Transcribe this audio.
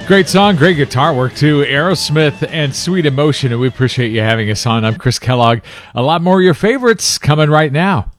Great song, great guitar work too. Aerosmith and Sweet Emotion, and we appreciate you having us on. I'm Chris Kellogg. A lot more of your favorites coming right now.